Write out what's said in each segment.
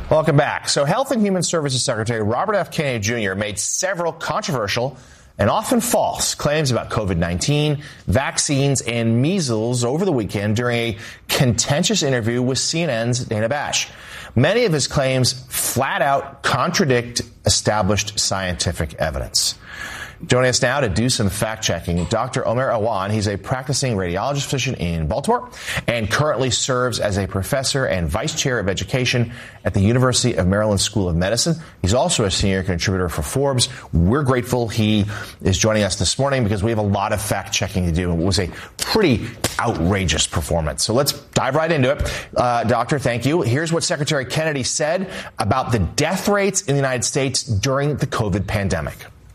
Welcome back. So Health and Human Services Secretary Robert F. Kennedy Jr. made several controversial and often false claims about COVID-19, vaccines, and measles over the weekend during a contentious interview with CNN's Dana Bash. Many of his claims flat out contradict established scientific evidence. Joining us now to do some fact-checking, Dr. Omer Awan. He's a practicing radiologist physician in Baltimore and currently serves as a professor and vice chair of education at the University of Maryland School of Medicine. He's also a senior contributor for Forbes. We're grateful he is joining us this morning because we have a lot of fact-checking to do. It was a pretty outrageous performance. So let's dive right into it. Doctor, thank you. Here's what Secretary Kennedy said about the death rates in the United States during the COVID pandemic.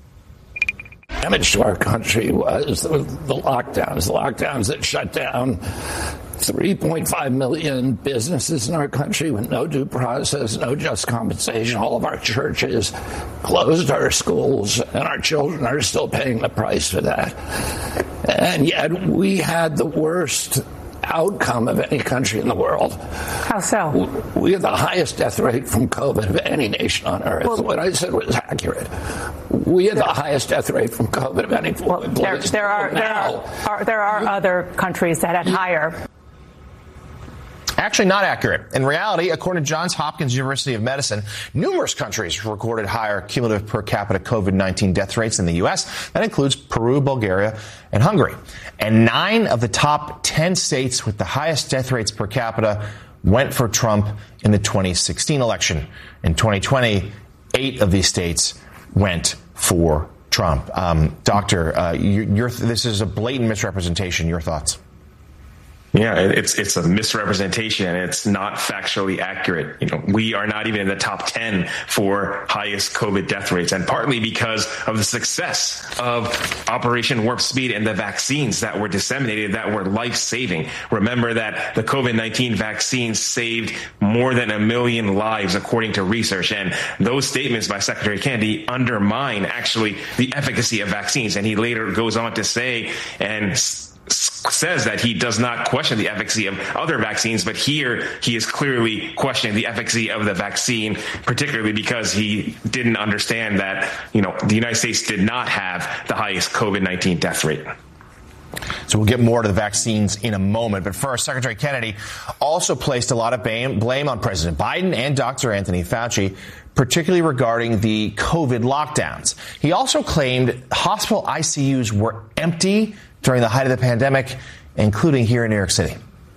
Damage to our country was the lockdowns that shut down 3.5 million businesses in our country with no due process, no just compensation. All of our churches closed, our schools, and our children are still paying the price for that. And yet we had the worst outcome of any country in the world. How so? We have the highest death rate from COVID of any nation on earth. Well, what I said was accurate. We have the highest death rate from COVID of any. Well, there are other countries that had higher. Actually not accurate. In reality, according to Johns Hopkins University of Medicine, numerous countries recorded higher cumulative per capita COVID-19 death rates than the U.S. That includes Peru, Bulgaria, and Hungary. And 9 of the top 10 states with the highest death rates per capita went for Trump in the 2016 election. In 2020, 8 of these states went for Trump. Doctor, this is a blatant misrepresentation. Your thoughts? Yeah, it's a misrepresentation and it's not factually accurate. We are not even in the top 10 for highest COVID death rates, and partly because of the success of Operation Warp Speed and the vaccines that were disseminated that were life-saving. Remember that the COVID-19 vaccine saved more than 1 million lives, according to research. And those statements by Secretary Kennedy undermine actually the efficacy of vaccines. And he later goes on to say and says that he does not question the efficacy of other vaccines, but here he is clearly questioning the efficacy of the vaccine, particularly because he didn't understand that, the United States did not have the highest COVID-19 death rate. So we'll get more to the vaccines in a moment. But first, Secretary Kennedy also placed a lot of blame on President Biden and Dr. Anthony Fauci, particularly regarding the COVID lockdowns. He also claimed hospital ICUs were empty during the height of the pandemic, including here in New York City.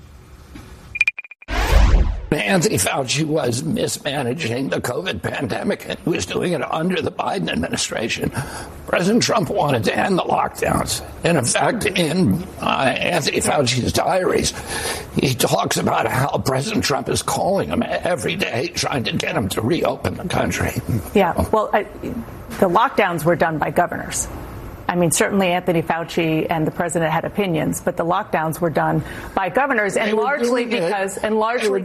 Anthony Fauci was mismanaging the COVID pandemic and was doing it under the Biden administration. President Trump wanted to end the lockdowns. And in fact, in Anthony Fauci's diaries, he talks about how President Trump is calling him every day, trying to get him to reopen the country. Yeah, well, the lockdowns were done by governors. I mean, certainly Anthony Fauci and the president had opinions, but the lockdowns were done by governors, and largely because they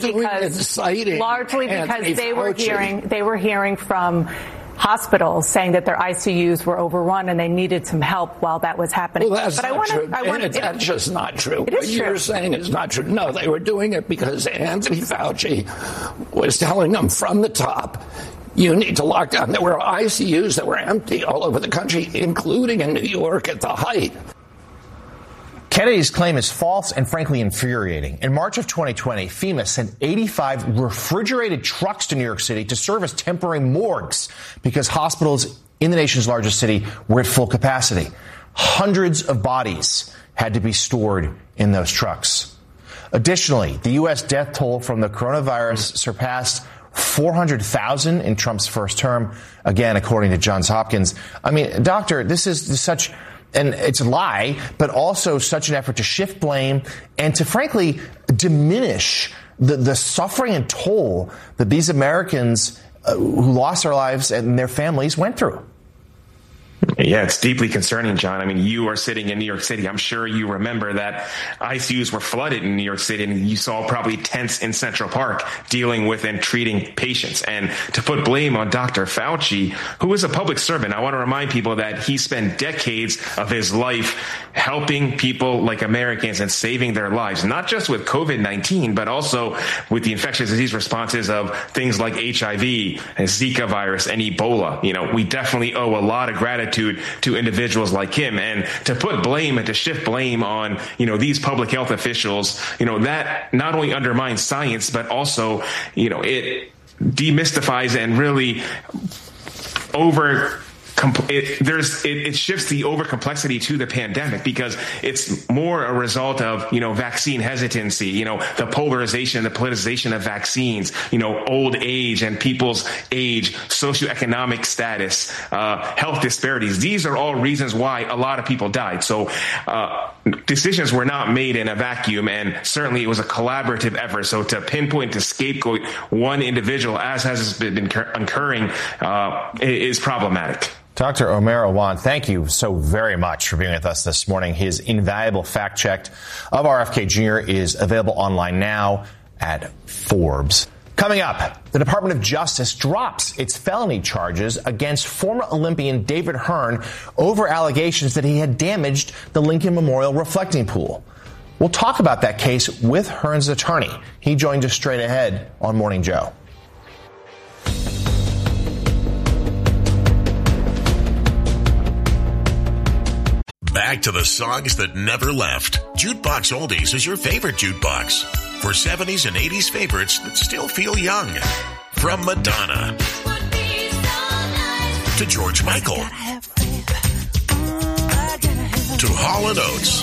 were hearing from hospitals saying that their ICUs were overrun and they needed some help while that was happening. Well, that's not true. That's just not true. It is true. What you're saying is not true. No, they were doing it because Anthony Fauci was telling them from the top, you need to lock down. There were ICUs that were empty all over the country, including in New York at the height. Kennedy's claim is false and frankly infuriating. In March of 2020, FEMA sent 85 refrigerated trucks to New York City to serve as temporary morgues because hospitals in the nation's largest city were at full capacity. Hundreds of bodies had to be stored in those trucks. Additionally, the U.S. death toll from the coronavirus surpassed 400,000 in Trump's first term, again, according to Johns Hopkins. I mean, doctor, this is such, and it's a lie, but also such an effort to shift blame and to, frankly, diminish the suffering and toll that these Americans who lost their lives and their families went through. Yeah, it's deeply concerning, John. I mean, you are sitting in New York City. I'm sure you remember that ICUs were flooded in New York City, and you saw probably tents in Central Park dealing with and treating patients. And to put blame on Dr. Fauci, who is a public servant, I want to remind people that he spent decades of his life helping people like Americans and saving their lives, not just with COVID-19, but also with the infectious disease responses of things like HIV, and Zika virus, and Ebola. You know, we definitely owe a lot of gratitude to individuals like him. And to put blame and to shift blame on, these public health officials, that not only undermines science, but also, it demystifies and really it shifts the over complexity to the pandemic, because it's more a result of, vaccine hesitancy, the polarization, the politicization of vaccines, old age and people's age, socioeconomic status, health disparities. These are all reasons why a lot of people died. So, decisions were not made in a vacuum, and certainly it was a collaborative effort. So to pinpoint, to scapegoat one individual, as has been occurring, is problematic. Dr. Omer Awad, thank you so very much for being with us this morning. His invaluable fact check of RFK Jr. is available online now at Forbes. Coming up, the Department of Justice drops its felony charges against former Olympian David Hearn over allegations that he had damaged the Lincoln Memorial reflecting pool. We'll talk about that case with Hearn's attorney. He joined us straight ahead on Morning Joe. Back to the songs that never left. Jukebox Oldies is your favorite jukebox for 70s and 80s favorites that still feel young. From Madonna to George Michael to Hall & Oates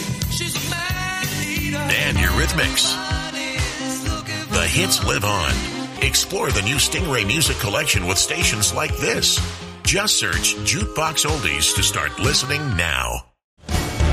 and Eurythmics. The hits live on. Explore the new Stingray Music Collection with stations like this. Just search Jukebox Oldies to start listening now.